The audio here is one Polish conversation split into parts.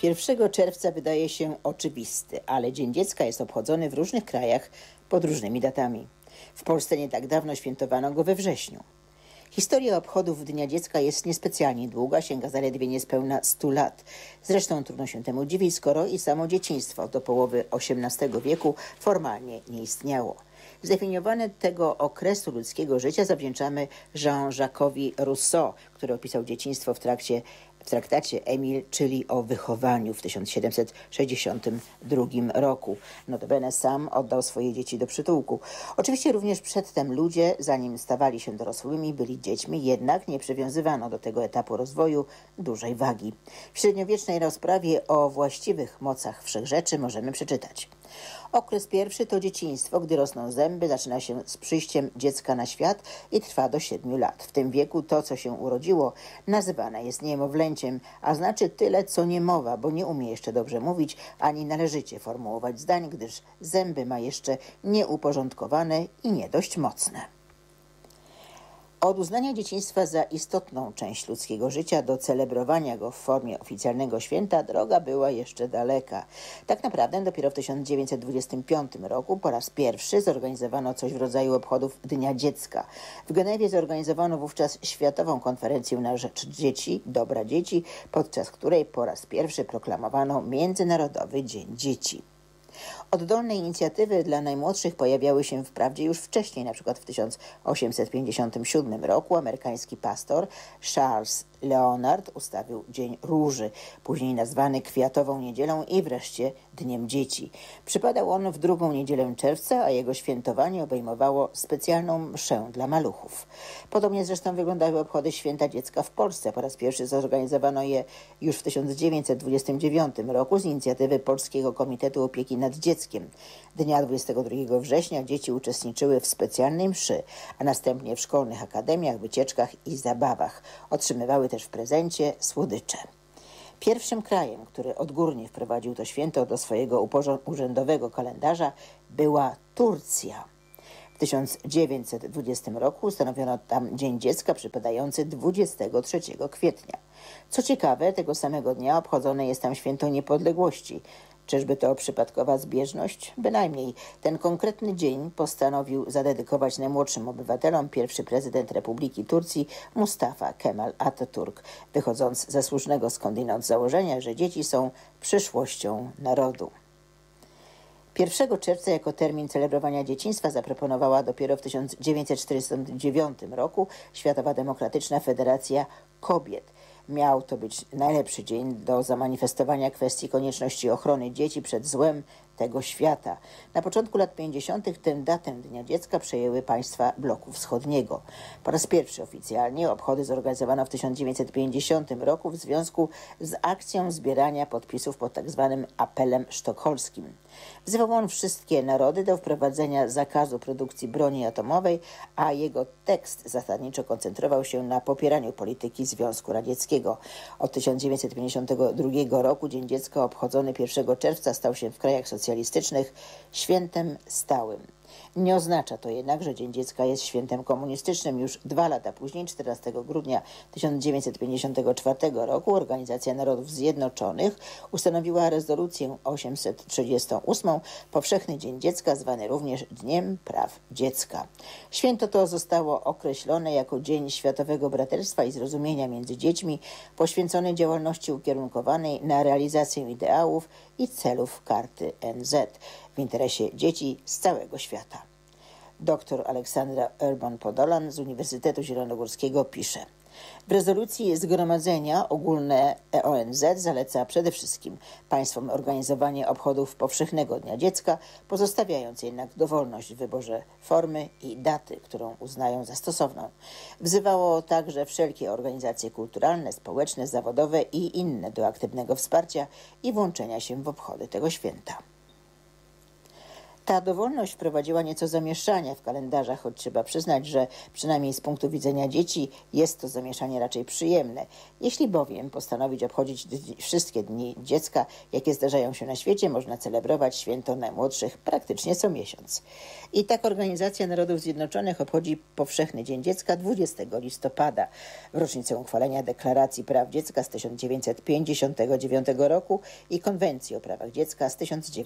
1 czerwca wydaje się oczywisty, ale Dzień Dziecka jest obchodzony w różnych krajach pod różnymi datami. W Polsce nie tak dawno świętowano go we wrześniu. Historia obchodów Dnia Dziecka jest niespecjalnie długa, sięga zaledwie niespełna 100 lat. Zresztą trudno się temu dziwić, skoro i samo dzieciństwo do połowy XVIII wieku formalnie nie istniało. Zdefiniowanie tego okresu ludzkiego życia zawdzięczamy Jean-Jacques'owi Rousseau, który opisał dzieciństwo w traktacie Emil, czyli o wychowaniu w 1762 roku. Notabene sam oddał swoje dzieci do przytułku. Oczywiście również przedtem ludzie, zanim stawali się dorosłymi, byli dziećmi, jednak nie przywiązywano do tego etapu rozwoju dużej wagi. W średniowiecznej rozprawie o właściwych mocach wszechrzeczy możemy przeczytać: okres pierwszy to dzieciństwo, gdy rosną zęby, zaczyna się z przyjściem dziecka na świat i trwa do 7 lat. W tym wieku to, co się urodziło, nazywane jest niemowlęciem, a znaczy tyle, co niemowa, bo nie umie jeszcze dobrze mówić, ani należycie formułować zdań, gdyż zęby ma jeszcze nieuporządkowane i nie dość mocne. Od uznania dzieciństwa za istotną część ludzkiego życia do celebrowania go w formie oficjalnego święta droga była jeszcze daleka. Tak naprawdę dopiero w 1925 roku po raz pierwszy zorganizowano coś w rodzaju obchodów Dnia Dziecka. W Genewie zorganizowano wówczas Światową Konferencję na rzecz dzieci, dobra dzieci, podczas której po raz pierwszy proklamowano Międzynarodowy Dzień Dzieci. Oddolne inicjatywy dla najmłodszych pojawiały się wprawdzie już wcześniej, na przykład w 1857 roku amerykański pastor Charles Leonard ustawił Dzień Róży, później nazwany Kwiatową Niedzielą i wreszcie Dniem Dzieci. Przypadał on w drugą niedzielę czerwca, a jego świętowanie obejmowało specjalną mszę dla maluchów. Podobnie zresztą wyglądały obchody Święta Dziecka w Polsce. Po raz pierwszy zorganizowano je już w 1929 roku z inicjatywy Polskiego Komitetu Opieki nad Dzieckiem. Dnia 22 września dzieci uczestniczyły w specjalnej mszy, a następnie w szkolnych akademiach, wycieczkach i zabawach. Otrzymywały też w prezencie słodycze. Pierwszym krajem, który odgórnie wprowadził to święto do swojego urzędowego kalendarza, była Turcja. W 1920 roku ustanowiono tam Dzień Dziecka przypadający 23 kwietnia. Co ciekawe, tego samego dnia obchodzone jest tam Święto Niepodległości. Czyżby to przypadkowa zbieżność? Bynajmniej. Ten konkretny dzień postanowił zadedykować najmłodszym obywatelom pierwszy prezydent Republiki Turcji Mustafa Kemal Atatürk, wychodząc ze słusznego skądinąd założenia, że dzieci są przyszłością narodu. 1 czerwca jako termin celebrowania dzieciństwa zaproponowała dopiero w 1949 roku Światowa Demokratyczna Federacja Kobiet. Miał to być najlepszy dzień do zamanifestowania kwestii konieczności ochrony dzieci przed złem tego świata. Na początku lat 50. tę datę Dnia Dziecka przejęły państwa bloku wschodniego. Po raz pierwszy oficjalnie obchody zorganizowano w 1950 roku w związku z akcją zbierania podpisów pod tzw. apelem sztokholmskim. Wzywał on wszystkie narody do wprowadzenia zakazu produkcji broni atomowej, a jego tekst zasadniczo koncentrował się na popieraniu polityki Związku Radzieckiego. Od 1952 roku Dzień Dziecka obchodzony 1 czerwca stał się w krajach socjalistycznych świętem stałym. Nie oznacza to jednak, że Dzień Dziecka jest świętem komunistycznym. Już 2 lata później, 14 grudnia 1954 roku, Organizacja Narodów Zjednoczonych ustanowiła rezolucję 838, Powszechny Dzień Dziecka, zwany również Dniem Praw Dziecka. Święto to zostało określone jako Dzień Światowego Braterstwa i Zrozumienia między dziećmi, poświęcony działalności ukierunkowanej na realizację ideałów i celów Karty NZ w interesie dzieci z całego świata. Dr Aleksandra Urban-Podolan z Uniwersytetu Zielonogórskiego pisze: w rezolucji Zgromadzenia Ogólne ONZ zaleca przede wszystkim państwom organizowanie obchodów Powszechnego Dnia Dziecka, pozostawiając jednak dowolność w wyborze formy i daty, którą uznają za stosowną. Wzywało także wszelkie organizacje kulturalne, społeczne, zawodowe i inne do aktywnego wsparcia i włączenia się w obchody tego święta. Ta dowolność wprowadziła nieco zamieszania w kalendarzach, choć trzeba przyznać, że przynajmniej z punktu widzenia dzieci jest to zamieszanie raczej przyjemne. Jeśli bowiem postanowić obchodzić wszystkie dni dziecka, jakie zdarzają się na świecie, można celebrować święto najmłodszych praktycznie co miesiąc. I tak Organizacja Narodów Zjednoczonych obchodzi Powszechny Dzień Dziecka 20 listopada, w rocznicę uchwalenia Deklaracji Praw Dziecka z 1959 roku i Konwencji o prawach dziecka z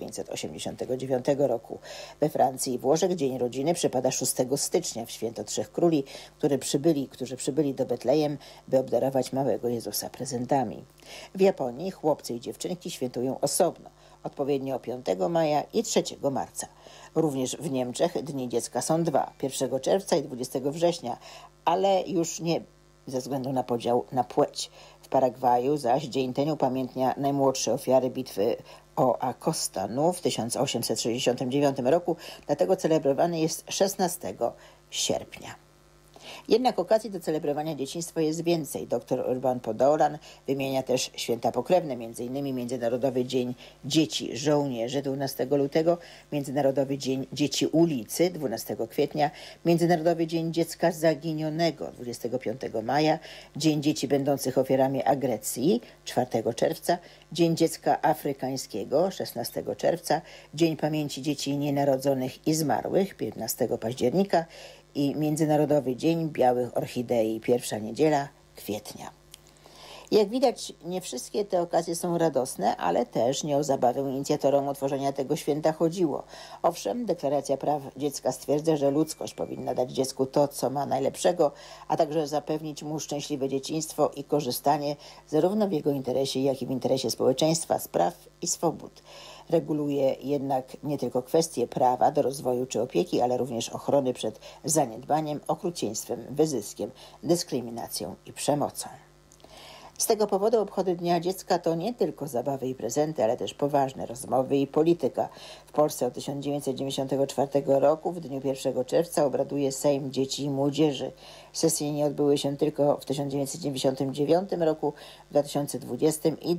1989 roku. We Francji i Włoszech Dzień Rodziny przypada 6 stycznia w święto Trzech Króli, którzy przybyli do Betlejem, by obdarować małego Jezusa prezentami. W Japonii chłopcy i dziewczynki świętują osobno, odpowiednio 5 maja i 3 marca. Również w Niemczech Dni Dziecka są dwa, 1 czerwca i 20 września, ale już nie ze względu na podział na płeć. W Paragwaju zaś dzień ten upamiętnia najmłodsze ofiary bitwy o Akostanu w 1869 roku, dlatego celebrowany jest 16 sierpnia. Jednak okazji do celebrowania dzieciństwa jest więcej. Dr Urban Podolak wymienia też święta pokrewne, m.in. Międzynarodowy Dzień Dzieci Żołnierzy 12 lutego, Międzynarodowy Dzień Dzieci Ulicy 12 kwietnia, Międzynarodowy Dzień Dziecka Zaginionego 25 maja, Dzień Dzieci Będących Ofiarami Agresji 4 czerwca, Dzień Dziecka Afrykańskiego 16 czerwca, Dzień Pamięci Dzieci Nienarodzonych i Zmarłych 15 października i Międzynarodowy Dzień Białych Orchidei, pierwsza niedziela kwietnia. Jak widać, nie wszystkie te okazje są radosne, ale też nie o zabawę inicjatorom utworzenia tego święta chodziło. Owszem, Deklaracja Praw Dziecka stwierdza, że ludzkość powinna dać dziecku to, co ma najlepszego, a także zapewnić mu szczęśliwe dzieciństwo i korzystanie zarówno w jego interesie, jak i w interesie społeczeństwa z praw i swobód. Reguluje jednak nie tylko kwestie prawa do rozwoju czy opieki, ale również ochrony przed zaniedbaniem, okrucieństwem, wyzyskiem, dyskryminacją i przemocą. Z tego powodu obchody Dnia Dziecka to nie tylko zabawy i prezenty, ale też poważne rozmowy i polityka. W Polsce od 1994 roku w dniu 1 czerwca obraduje Sejm Dzieci i Młodzieży. Sesje nie odbyły się tylko w 1999 roku, w 2020 i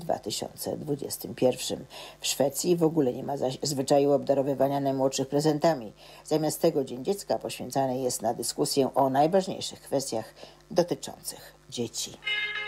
2021. W Szwecji w ogóle nie ma zaś zwyczaju obdarowywania najmłodszych prezentami. Zamiast tego Dzień Dziecka poświęcany jest na dyskusję o najważniejszych kwestiach dotyczących dzieci.